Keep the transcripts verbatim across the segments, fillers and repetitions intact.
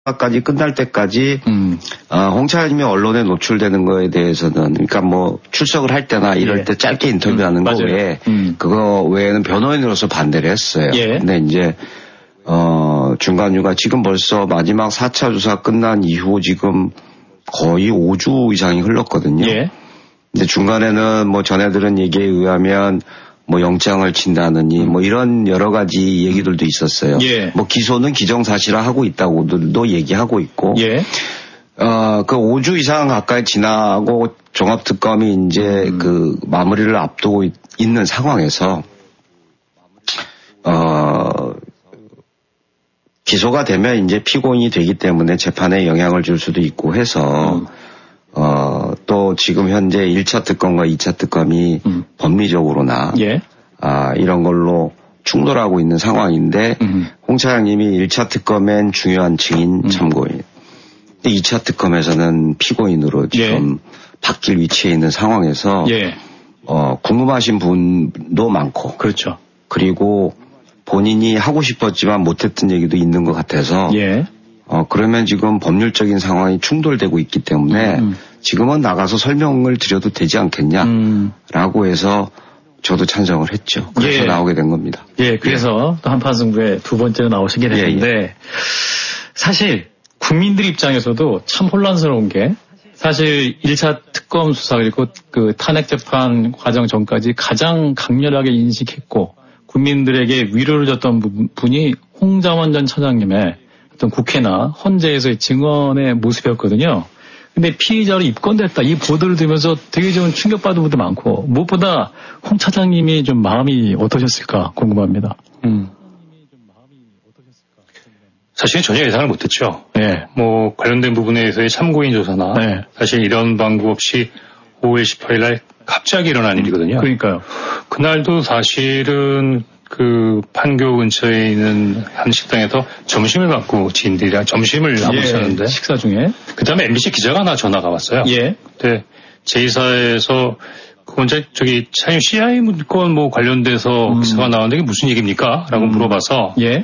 까지 끝날 때까지 음. 어, 홍 차장님이 언론에 노출되는 거에 대해서는 그러니까 뭐 출석을 할 때나 이럴 예. 때 짧게 인터뷰하는 음, 거 외에 음. 그거 외에는 변호인으로서 반대를 했어요. 예. 근데 이제 어, 중간휴가 지금 벌써 마지막 사 차 조사 끝난 이후 지금 거의 오 주 이상이 흘렀거든요. 예. 근데 중간에는 뭐 전해들은 얘기에 의하면 뭐 영장을 친다느니 뭐 이런 여러 가지 얘기들도 있었어요. 예. 뭐 기소는 기정사실화하고 있다고도 얘기하고 있고. 예. 어, 그 오 주 이상 가까이 지나고 종합특검이 이제 음. 그 마무리를 앞두고 있, 있는 상황에서 어, 기소가 되면 이제 피고인이 되기 때문에 재판에 영향을 줄 수도 있고 해서 음. 어, 또 지금 현재 일 차 특검과 이 차 특검이 음. 법리적으로나 예. 아, 이런 걸로 충돌하고 있는 상황인데 음. 홍 차장님이 일 차 특검엔 중요한 증인 음. 참고인, 이 차 특검에서는 피고인으로 지금 예. 바뀔 위치에 있는 상황에서 예. 어, 궁금하신 분도 많고 그렇죠. 그리고 본인이 하고 싶었지만 못했던 얘기도 있는 것 같아서 예. 어, 그러면 지금 법률적인 상황이 충돌되고 있기 때문에 음. 지금은 나가서 설명을 드려도 되지 않겠냐라고 음. 해서 저도 찬성을 했죠. 그래서 예. 나오게 된 겁니다. 예, 그래서 예. 또 한판 승부에 두 번째로 나오시게 됐는데 예, 예. 사실 국민들 입장에서도 참 혼란스러운 게 사실 일 차 특검 수사 그리고 그 탄핵 재판 과정 전까지 가장 강렬하게 인식했고 국민들에게 위로를 줬던 분이 홍장원 전 차장님의 어떤 국회나 헌재에서의 증언의 모습이었거든요. 근데 피의자로 입건됐다. 이 보도를 들으면서 되게 좀 충격받은 분도 많고 무엇보다 홍 차장님이 좀 마음이 어떠셨을까 궁금합니다. 음. 사실 전혀 예상을 못했죠. 네. 뭐 관련된 부분에서의 참고인 조사나 네. 사실 이런 방법 없이 오월 십팔일 날 갑자기 일어난 일이거든요. 그러니까요. 그날도 사실은 그 판교 근처에 있는 한 식당에서 점심을 받고 지인들이랑 점심을 하고 예, 있었는데 식사 중에 그 다음에 엠비씨 기자가 하나 전화가 왔어요. 예. 그때 제이사에서 그 혼자 저기 차임 씨아이 문건 뭐 관련돼서 음. 기사가 나왔는데 이게 무슨 얘기입니까? 라고 음. 물어봐서 예.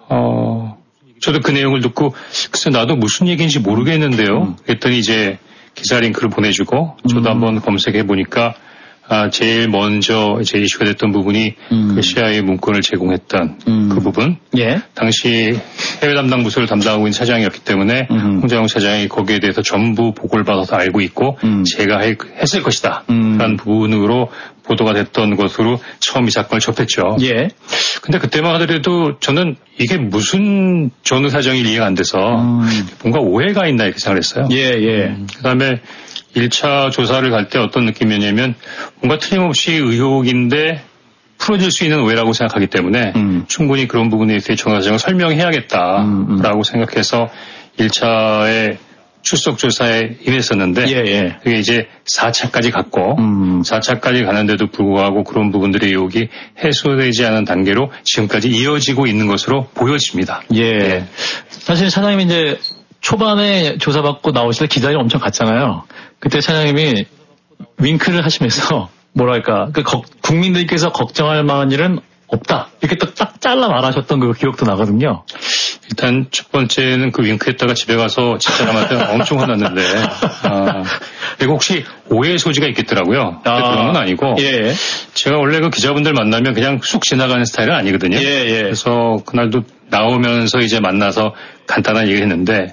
어 저도 그 내용을 듣고 글쎄 나도 무슨 얘기인지 모르겠는데요. 음. 그랬더니 이제 기사 링크를 보내주고 저도 음. 한번 검색해 보니까 아, 제일 먼저 이제 이슈가 됐던 부분이 음. 그 씨아이에이 문건을 제공했던 음. 그 부분. 예. 당시 해외 담당 부서를 담당하고 있는 차장이었기 때문에 음. 홍장원 차장이 거기에 대해서 전부 보고를 받아서 알고 있고 음. 제가 해, 했을 것이다. 음. 라는 부분으로 보도가 됐던 것으로 처음 이 사건을 접했죠. 예. 근데 그때만 하더라도 저는 이게 무슨 전후 사정이 이해가 안 돼서 음. 뭔가 오해가 있나 이렇게 생각을 했어요. 예, 예. 음. 그 다음에 일 차 조사를 갈 때 어떤 느낌이었냐면 뭔가 틀림없이 의혹인데 풀어질 수 있는 오해라고 생각하기 때문에 음. 충분히 그런 부분에 대해서 정확하게 설명해야겠다라고 음, 음. 생각해서 일 차의 출석 조사에 임했었는데 예, 예. 그게 이제 사 차까지 갔고 음. 사 차까지 가는데도 불구하고 그런 부분들의 의혹이 해소되지 않은 단계로 지금까지 이어지고 있는 것으로 보여집니다. 예. 예. 사실 차장님이 이제 초반에 조사받고 나오실 때 기자들이 엄청 갔잖아요. 그때 차장님이 윙크를 하시면서 뭐랄까 그 거, 국민들께서 걱정할 만한 일은 없다 이렇게 딱, 딱 잘라 말하셨던 그 기억도 나거든요. 일단 첫 번째는 그 윙크했다가 집에 가서 집사람한테 엄청 혼났는데 아, 그리고 혹시 오해의 소지가 있겠더라고요. 아, 그런 건 아니고 예. 제가 원래 그 기자분들 만나면 그냥 쑥 지나가는 스타일은 아니거든요. 예, 예. 그래서 그날도 나오면서 이제 만나서 간단한 얘기를 했는데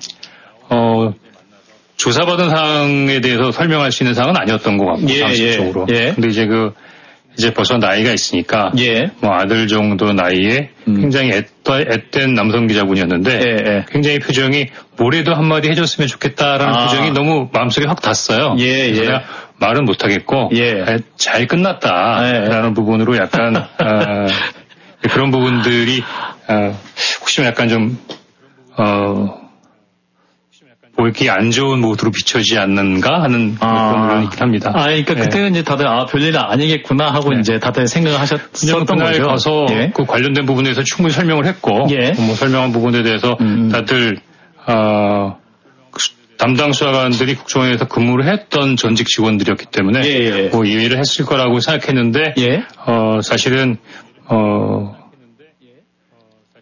어, 조사받은 사항에 대해서 설명할 수 있는 사항은 아니었던 것 같고, 예, 상식적으로. 예. 근데 이제 그, 이제 벌써 나이가 있으니까, 예. 뭐 아들 정도 나이에 음. 굉장히 앳된, 앳된 남성 기자분이었는데, 예, 예. 굉장히 표정이 뭐래도 한마디 해줬으면 좋겠다라는 아. 표정이 너무 마음속에 확 닿았어요. 예, 그래서 예. 내가 말은 못하겠고, 예. 잘 끝났다라는 예. 부분으로 약간, 어, 그런 부분들이, 어, 혹시 약간 좀, 어, 뭐 이렇게 안 좋은 모드로 비춰지지 않는가 하는 아. 그런 있긴 합니다. 아, 그러니까 네. 그때는 이제 다들 아 별일 아니겠구나 하고 네. 이제 다들 생각을 하셨던 그날 거죠. 가서 예. 그 관련된 부분에 대해서 충분히 설명을 했고, 예. 뭐 설명한 부분에 대해서 음. 다들 어, 담당 수사관들이 국정원에서 근무를 했던 전직 직원들이었기 때문에 예, 예. 뭐 이해를 했을 거라고 생각했는데, 예. 어, 사실은 어.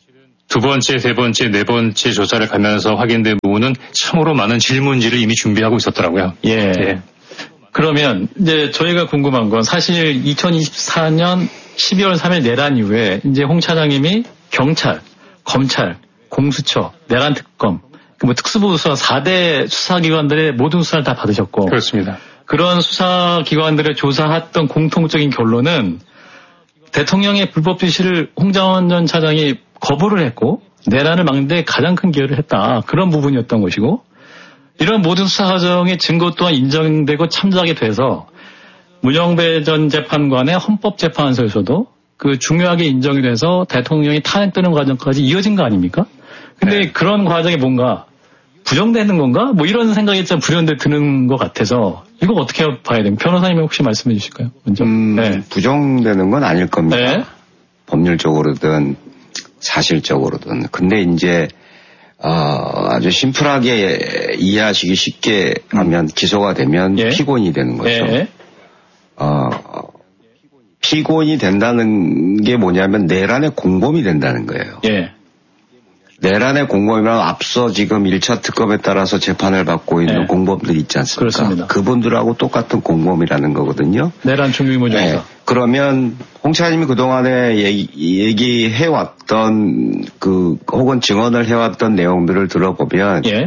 두 번째, 세 번째, 네 번째 조사를 가면서 확인된 부분은 참으로 많은 질문지를 이미 준비하고 있었더라고요. 예. 예. 그러면 이제 저희가 궁금한 건 사실 이천이십사 년 십이월 삼일 내란 이후에 이제 홍 차장님이 경찰, 검찰, 공수처, 내란 특검, 뭐 특수부 수사 사 대 수사기관들의 모든 수사를 다 받으셨고. 그렇습니다. 그런 수사기관들을 조사했던 공통적인 결론은 대통령의 불법 지시를 홍장원 전 차장이 거부를 했고 내란을 막는 데 가장 큰 기여를 했다. 그런 부분이었던 것이고 이런 모든 수사 과정의 증거 또한 인정되고 참작이 돼서 문영배 전 재판관의 헌법재판소에서도 그 중요하게 인정이 돼서 대통령이 탄핵되는 과정까지 이어진 거 아닙니까? 근데 네. 그런 과정이 뭔가 부정되는 건가? 뭐 이런 생각이 좀 불현듯 드는 것 같아서 이거 어떻게 봐야 됩니까? 변호사님이 혹시 말씀해 주실까요? 먼저. 음, 네. 부정되는 건 아닐 겁니다. 네. 법률적으로든 사실적으로든. 근데 이제 어, 아주 심플하게 이해하시기 쉽게 하면 기소가 되면 예. 피고인이 되는 거죠. 예. 어, 피고인이 된다는 게 뭐냐면 내란의 공범이 된다는 거예요. 예. 내란의 공범이면 앞서 지금 일 차 특검에 따라서 재판을 받고 있는 예. 공범들이 있지 않습니까? 그렇습니다. 그분들하고 똑같은 공범이라는 거거든요. 내란 중위무정사. 예. 그러면 홍 차장님이 그동안에 얘기, 얘기해왔던 그 혹은 증언을 해왔던 내용들을 들어보면 예.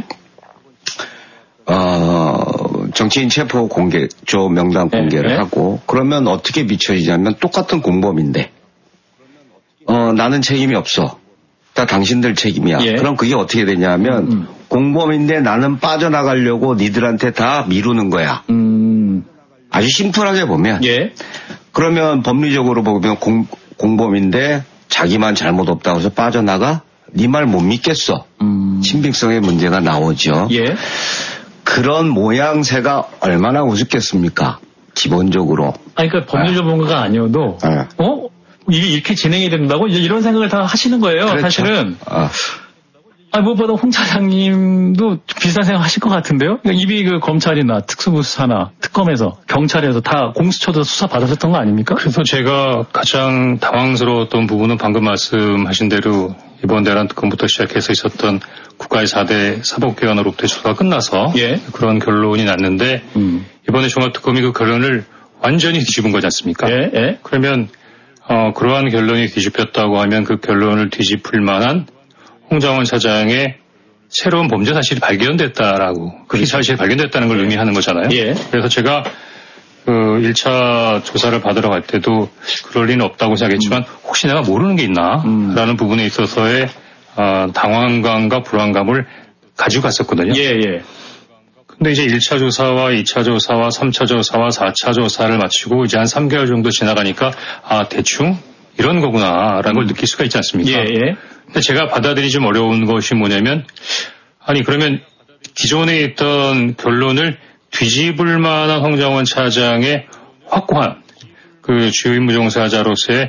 어, 정치인 체포 공개, 조 명단 공개를 예. 하고 그러면 어떻게 비춰지냐면 똑같은 공범인데 어, 나는 책임이 없어. 다 당신들 책임이야. 예. 그럼 그게 어떻게 되냐면 음. 공범인데 나는 빠져나가려고 니들한테 다 미루는 거야. 음. 아주 심플하게 보면 예. 그러면 법리적으로 보면 공, 공범인데 자기만 잘못 없다고 해서 빠져나가? 네 말 못 믿겠어. 음. 신빙성의 문제가 나오죠. 예. 그런 모양새가 얼마나 우습겠습니까? 기본적으로. 아니, 그러니까 법률 전문가가 아니어도 아. 어? 이게 이렇게 진행이 된다고? 이제 이런 생각을 다 하시는 거예요. 그렇죠. 사실은. 아. 아니, 무엇보다 홍 차장님도 비슷한 생각 하실 것 같은데요? 그러니까 이미 그 검찰이나 특수부 수사나 특검에서 경찰에서 다 공수처도 수사 받으셨던 거 아닙니까? 그래서 제가 가장 당황스러웠던 부분은 방금 말씀하신 대로 이번 내란 특검부터 시작해서 있었던 국가의 사 대 사법기관으로부터 수사가 끝나서 예. 그런 결론이 났는데 음. 이번에 종합특검이 그 결론을 완전히 뒤집은 거지 않습니까? 예. 예. 그러면 어, 그러한 결론이 뒤집혔다고 하면 그 결론을 뒤집을 만한 홍장원 차장의 새로운 범죄 사실이 발견됐다라고, 그 사실이 발견됐다는 걸 의미하는 거잖아요. 예. 그래서 제가 그 일 차 조사를 받으러 갈 때도 그럴 리는 없다고 생각했지만 음. 혹시 내가 모르는 게 있나? 음. 라는 부분에 있어서의 어, 당황감과 불안감을 가지고 갔었거든요. 예, 예. 근데 이제 일 차 조사와 이 차 조사와 삼 차 조사와 사 차 조사를 마치고 이제 한 삼 개월 정도 지나가니까 아, 대충 이런 거구나라는 걸 느낄 수가 있지 않습니까? 예, 예. 근데 제가 받아들이기 좀 어려운 것이 뭐냐면 아니 그러면 기존에 있던 결론을 뒤집을 만한 홍장원 차장의 확고한 그 주의무종사자로서의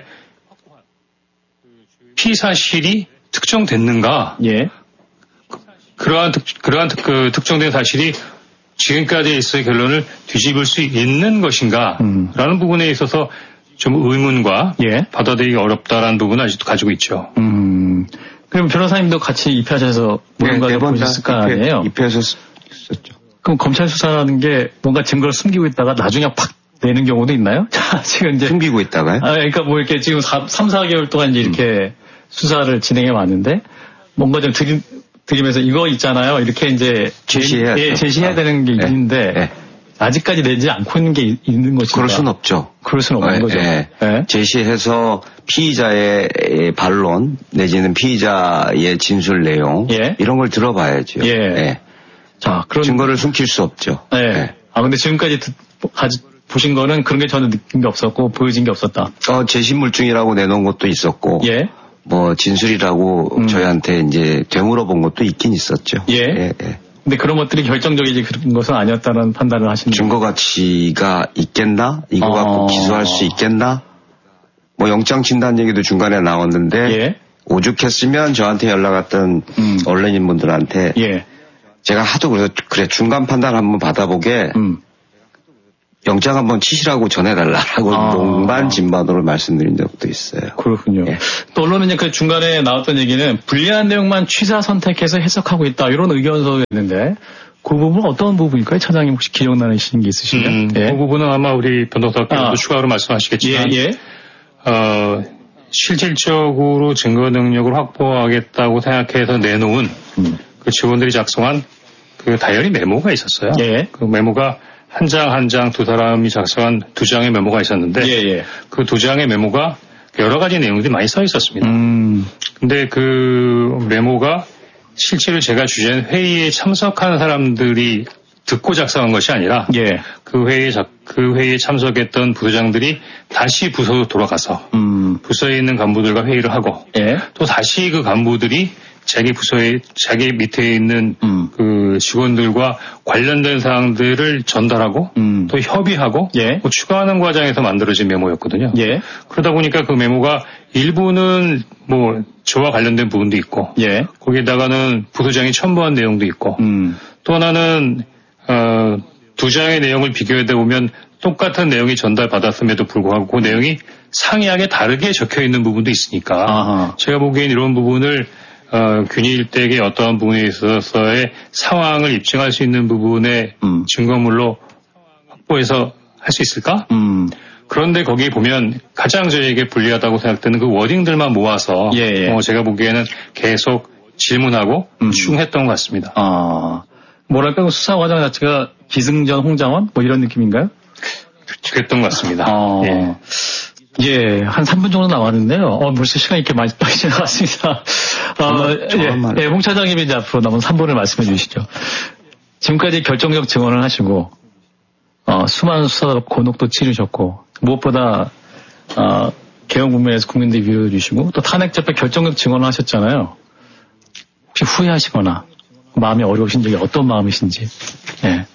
피사실이 특정됐는가? 예. 그러한 특, 그러한 특, 그 특정된 사실이 지금까지의 있어의 결론을 뒤집을 수 있는 것인가? 음. 라는 부분에 있어서 좀 의문과 예. 받아들이기 어렵다라는 부분을 아직도 가지고 있죠. 음. 그럼 변호사님도 같이 입회하셔서 뭔가 네, 보셨을 거 아니에요? 입회하셨었죠. 그럼 검찰 수사라는 게 뭔가 증거를 숨기고 있다가 나중에 팍 내는 경우도 있나요? 자, 지금 이제 숨기고 있다가요? 아, 그러니까 뭐 이렇게 지금 삼, 사 개월 동안 이제 이렇게 음. 수사를 진행해 왔는데 뭔가 좀 드림, 드리면서 이거 있잖아요. 이렇게 이제 제시해야, 예, 제시해야 아, 되는 게 네, 있는데 네. 아직까지 내지 않고 있는 게 있는 것이다. 그럴 수는 없죠. 그럴 수는 없는 네, 거죠. 네. 네. 제시해서 피의자의 반론 내지는 피의자의 진술 내용 예. 이런 걸 들어봐야죠. 예. 네. 자, 그런 증거를 숨길 수 없죠. 네. 네. 아 근데 지금까지 듣, 가지, 보신 거는 그런 게 전혀 느낀 게 없었고 보여진 게 없었다. 어, 제시물증이라고 내놓은 것도 있었고. 예. 뭐 진술이라고 음. 저희한테 이제 되물어 본 것도 있긴 있었죠. 예. 예, 예. 근데 그런 것들이 결정적이지 그런 것은 아니었다는 판단을 하시는 증거 가치가 있겠나? 이거 갖고 어... 기소할 수 있겠나? 뭐 영장 친다는 얘기도 중간에 나왔는데 예. 오죽했으면 저한테 연락 왔던 음. 언론인분들한테 예. 제가 하도 그래서 그래 중간 판단 한번 받아보게 음. 영장 한번 치시라고 전해달라라고 아. 농반 진반으로 말씀드린 적도 있어요. 그렇군요. 예. 또 언론은 이제 그 중간에 나왔던 얘기는 불리한 내용만 취사 선택해서 해석하고 있다 이런 의견서가 있는데 그 부분은 어떤 부분일까요? 차장님 혹시 기억나시는 게 있으시면? 음, 예. 그 부분은 아마 우리 변호사께서도 아. 추가로 말씀하시겠지만 예, 예. 어, 실질적으로 증거 능력을 확보하겠다고 생각해서 내놓은 음. 그 직원들이 작성한 그 다이어리 메모가 있었어요. 예. 그 메모가 한 장 한 장 두 사람이 작성한 두 장의 메모가 있었는데 예, 예. 그 두 장의 메모가 여러 가지 내용들이 많이 써 있었습니다. 음. 근데 그 메모가 실제로 제가 주재한 회의에 참석한 사람들이 듣고 작성한 것이 아니라 예. 그 회의에 그 회의에 참석했던 부서장들이 다시 부서로 돌아가서 음. 부서에 있는 간부들과 회의를 하고 예. 또 다시 그 간부들이 자기 부서에 자기 밑에 있는 음. 그 직원들과 관련된 사항들을 전달하고 음. 또 협의하고 예. 또 추가하는 과정에서 만들어진 메모였거든요. 예. 그러다 보니까 그 메모가 일부는 뭐 저와 관련된 부분도 있고 예. 거기에다가는 부서장이 첨부한 내용도 있고 음. 또 하나는 어, 두 장의 내용을 비교해 보면 똑같은 내용이 전달받았음에도 불구하고 그 내용이 상이하게 다르게 적혀 있는 부분도 있으니까 아하. 제가 보기엔 이런 부분을 어, 균일되게 어떠한 부분에 있어서의 상황을 입증할 수 있는 부분의 음. 증거물로 확보해서 할 수 있을까? 음. 그런데 거기 보면 가장 저에게 불리하다고 생각되는 그 워딩들만 모아서 예, 예. 어, 제가 보기에는 계속 질문하고 음. 추궁했던 것 같습니다. 아, 뭐랄까 수사 과정 자체가 기승전 홍장원 뭐 이런 느낌인가요? 그랬던 것 같습니다. 아. 예. 예, 한 삼 분 정도 남았는데요. 어, 벌써 시간이 이렇게 많이 빨리 지나갔습니다. 어, 예, 예, 홍 차장님이 이제 앞으로 남은 삼 분을 말씀해 주시죠. 지금까지 결정적 증언을 하시고, 어, 수많은 수사 곤혹도 치르셨고, 무엇보다, 어, 개헌 국면에서 국민들이 위로해 주시고, 또 탄핵 재판 결정적 증언을 하셨잖아요. 혹시 후회하시거나, 마음이 어려우신 적이 어떤 마음이신지, 예.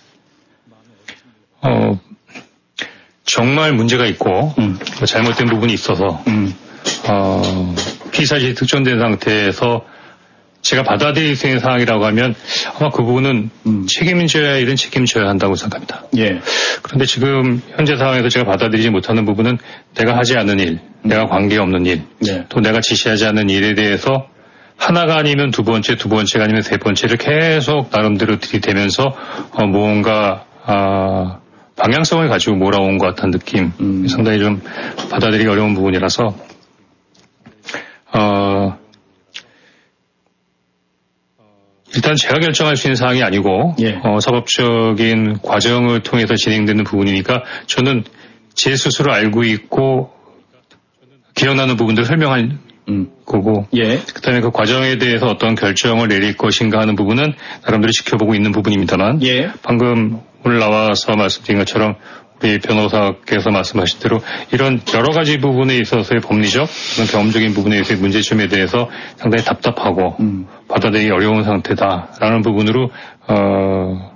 어, 정말 문제가 있고 음. 잘못된 부분이 있어서 음. 어, 피의사실이 특정된 상태에서 제가 받아들일 수 있는 상황이라고 하면 아마 그 부분은 음. 책임져야 할 일은 책임져야 한다고 생각합니다. 예. 그런데 지금 현재 상황에서 제가 받아들이지 못하는 부분은 내가 하지 않은 일, 음. 내가 관계없는 일, 예. 또 내가 지시하지 않은 일에 대해서 하나가 아니면 두 번째, 두 번째가 아니면 세 번째를 계속 나름대로 들이대면서 어, 무언가 아, 방향성을 가지고 몰아온 것 같은 느낌. 음. 상당히 좀 받아들이기 어려운 부분이라서, 어, 일단 제가 결정할 수 있는 사항이 아니고, 예. 어, 사법적인 과정을 통해서 진행되는 부분이니까 저는 제 스스로 알고 있고, 기억나는 부분들을 설명할 음. 거고, 예. 그 다음에 그 과정에 대해서 어떤 결정을 내릴 것인가 하는 부분은 나름대로 지켜보고 있는 부분입니다만, 예. 방금 오늘 나와서 말씀드린 것처럼 우리 변호사께서 말씀하신 대로 이런 여러 가지 부분에 있어서의 법리적, 그런 경험적인 부분에 있어서의 문제점에 대해서 상당히 답답하고 음. 받아들이기 어려운 상태다라는 부분으로 어,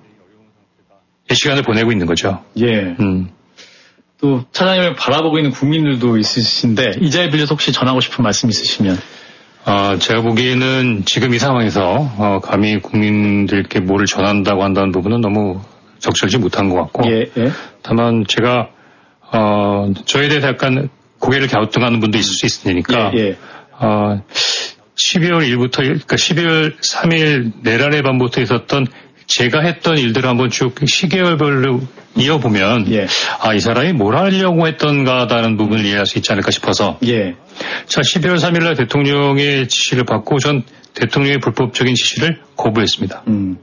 이 시간을 보내고 있는 거죠. 예. 음. 또 차장님을 바라보고 있는 국민들도 있으신데 이 자리에 빌려서 혹시 전하고 싶은 말씀 있으시면. 아, 제가 보기에는 지금 이 상황에서 어, 감히 국민들께 뭐를 전한다고 한다는 부분은 너무 적절치 못한 것 같고 예, 예. 다만 제가 어, 저에 대해서 약간 고개를 갸우뚱하는 분도 있을 수 있으니까 예, 예. 어, 십이월 일부터 그러니까 십이월 삼일 내란의 밤부터 있었던 제가 했던 일들을 한번 쭉 시계열별로 이어보면 예. 아, 이 사람이 뭘 하려고 했던가라는 부분을 이해할 수 있지 않을까 싶어서 예. 자, 십이월 삼일날 대통령의 지시를 받고 전 대통령의 불법적인 지시를 거부했습니다. 음.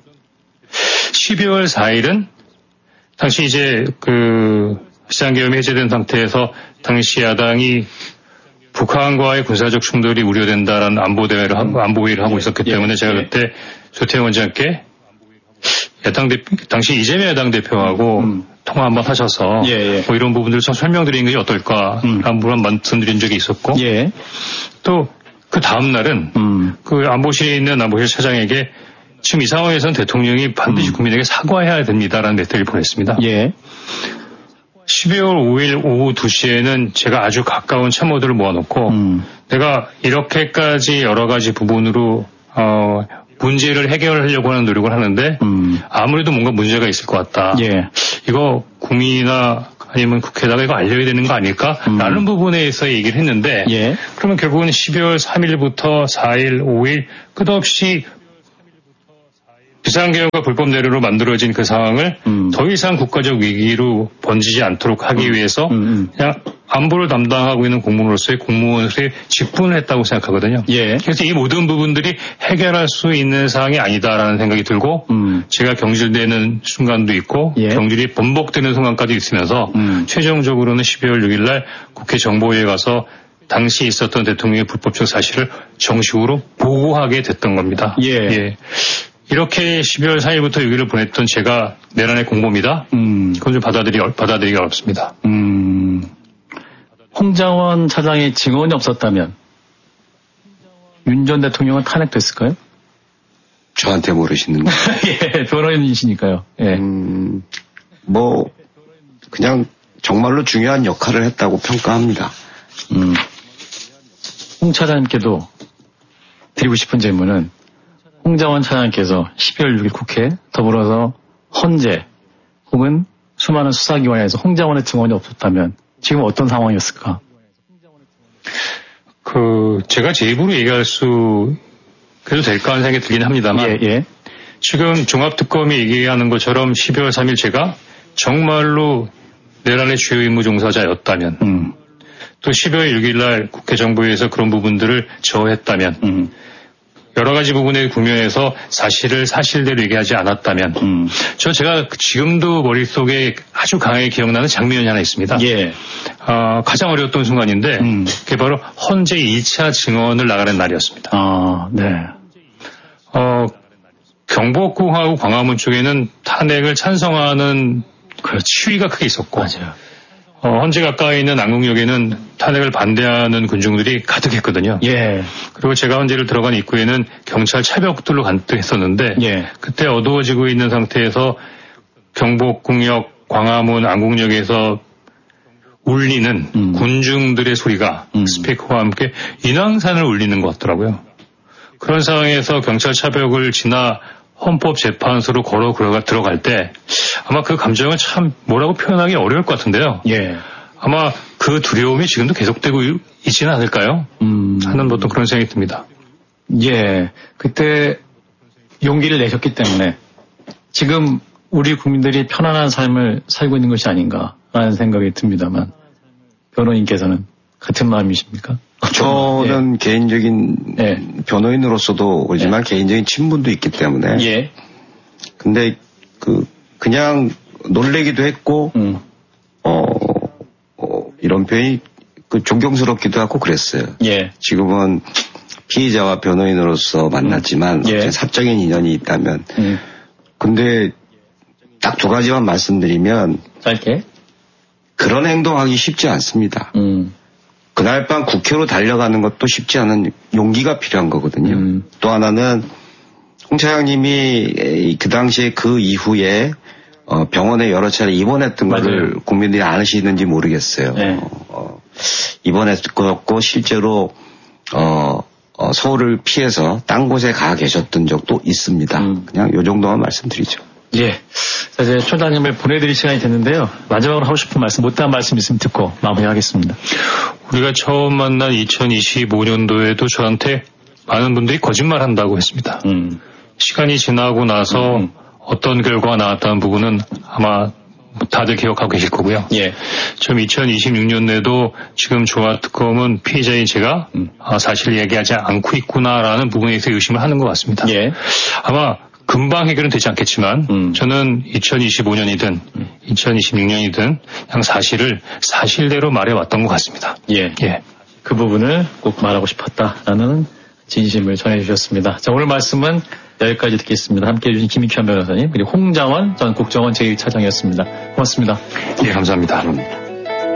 십이월 사일은 당시 이제 그 시장계엄이 해제된 상태에서 당시 야당이 북한과의 군사적 충돌이 우려된다라는 안보 대회를 하고 안보 회의를 하고 있었기 예. 때문에 제가 그때 조태영 원장께 야당 대표 당시 이재명 야당 대표하고 음. 통화 한번 하셔서 예, 예. 뭐 이런 부분들을 좀 설명드리는 것이 어떨까라는 음. 부분 말씀드린 적이 있었고 예. 또 그 다음 날은 음. 그 안보실에 있는 안보실 차장에게 지금 이 상황에서는 대통령이 반드시 음. 국민에게 사과해야 됩니다라는 메시지를 보냈습니다. 예. 십이월 오일 오후 두 시에는 제가 아주 가까운 참모들을 모아놓고 음. 내가 이렇게까지 여러 가지 부분으로 어, 문제를 해결하려고 하는 노력을 하는데 음. 아무래도 뭔가 문제가 있을 것 같다. 예. 이거 국민이나 아니면 국회에다가 이거 알려야 되는 거 아닐까라는 음. 부분에서 얘기를 했는데 예. 그러면 결국은 십이월 삼일부터 사일, 오일 끝없이 비상계엄과 불법 내로로 만들어진 그 상황을 음. 더 이상 국가적 위기로 번지지 않도록 하기 음. 위해서 음. 그냥 안보를 담당하고 있는 공무원으로서의 공무원의 직분을 했다고 생각하거든요. 예. 그래서 이 모든 부분들이 해결할 수 있는 사항이 아니다라는 생각이 들고 음. 제가 경질되는 순간도 있고 예. 경질이 번복되는 순간까지 있으면서 음. 최종적으로는 십이월 육일 날 국회 정보위에 가서 당시 있었던 대통령의 불법적 사실을 정식으로 보고하게 됐던 겁니다. 예. 예. 이렇게 십이월 사일부터 육일을 보냈던 제가 내란의 공범이다? 음. 그건 좀 받아들이기, 받아들이기 어렵습니다. 음. 홍장원 차장의 증언이 없었다면 윤 전 대통령은 탄핵됐을까요? 저한테 모르시는데. 예, 변호인이시니까요. 예. 음, 뭐, 그냥 정말로 중요한 역할을 했다고 평가합니다. 음. 홍 차장님께도 드리고 싶은 질문은 홍장원 차장님께서 십이월 육일 국회 더불어서 헌재 혹은 수많은 수사기관에서 홍장원의 증언이 없었다면 지금 어떤 상황이었을까? 그 제가 제 입으로 얘기할 수 그래도 될까 하는 생각이 들긴 합니다만 예, 예. 지금 종합특검이 얘기하는 것처럼 십이월 삼일 제가 정말로 내란의 주요 임무 종사자였다면 음. 또 십이월 육일 날 국회 정보위에서 그런 부분들을 저했다면 음. 여러 가지 부분의 국면에서 사실을 사실대로 얘기하지 않았다면 음. 저 제가 지금도 머릿속에 아주 강하게 기억나는 장면이 하나 있습니다. 예. 어, 가장 어려웠던 순간인데 음. 그게 바로 헌재 이 차 증언을 나가는 날이었습니다. 아, 네. 어, 경복궁하고 광화문 쪽에는 탄핵을 찬성하는 그렇죠. 시위가 크게 있었고 맞아요. 어, 헌재 가까이 있는 안국역에는 탄핵을 반대하는 군중들이 가득했거든요. 예. 그리고 제가 헌재를 들어간 입구에는 경찰 차벽들로 가득했었는데 예. 그때 어두워지고 있는 상태에서 경복궁역, 광화문, 안국역에서 울리는 음. 군중들의 소리가 음. 스피커와 함께 인왕산을 울리는 것 같더라고요. 그런 상황에서 경찰 차벽을 지나 헌법재판소로 걸어 들어갈 때 아마 그 감정은 참 뭐라고 표현하기 어려울 것 같은데요. 예. 아마 그 두려움이 지금도 계속되고 있지는 않을까요? 음. 하는 보통 그런 생각이 듭니다. 예. 그때 용기를 내셨기 때문에 지금 우리 국민들이 편안한 삶을 살고 있는 것이 아닌가라는 생각이 듭니다만 변호인께서는 같은 마음이십니까? 저는 예. 개인적인 예. 변호인으로서도 그렇지만 예. 개인적인 친분도 있기 때문에 예. 근데 그 그냥 놀래기도 했고 음. 어, 어 이런 표현이 그 존경스럽기도 하고 그랬어요. 예. 지금은 피의자와 변호인으로서 만났지만 음. 예. 사적인 인연이 있다면 음. 근데 딱 두 가지만 말씀드리면 짧게 그런 행동하기 쉽지 않습니다. 음. 그날 밤 국회로 달려가는 것도 쉽지 않은 용기가 필요한 거거든요. 음. 또 하나는 홍 차장님이 그 당시에 그 이후에 어 병원에 여러 차례 입원했던 맞아요. 거를 국민들이 아시는지 모르겠어요. 네. 어, 입원했고 실제로 어, 어, 서울을 피해서 딴 곳에 가 계셨던 적도 있습니다. 음. 그냥 요 정도만 말씀드리죠. 예. 자, 이제 총장님을 보내드릴 시간이 됐는데요. 마지막으로 하고 싶은 말씀, 못다한 말씀 있으면 듣고 마무리하겠습니다. 우리가 처음 만난 이천이십오 년도에도 저한테 많은 분들이 거짓말한다고 했습니다. 음. 시간이 지나고 나서 음. 어떤 결과가 나왔다는 부분은 아마 다들 기억하고 계실 거고요. 예. 지금 이천이십육 년에도 지금 조합특검은 피해자인 제가 음. 아, 사실 얘기하지 않고 있구나라는 부분에서 의심을 하는 것 같습니다. 예. 아마 금방 해결은 되지 않겠지만 음. 저는 이천이십오 년이든 음. 이천이십육 년이든 그냥 사실을 사실대로 말해왔던 것 같습니다. 예. 예. 그 부분을 꼭 말하고 싶었다라는 진심을 전해주셨습니다. 자, 오늘 말씀은 여기까지 듣겠습니다. 함께해 주신 김익현 변호사님 그리고 홍장원 전 국정원 제일 차장이었습니다. 고맙습니다. 예, 감사합니다.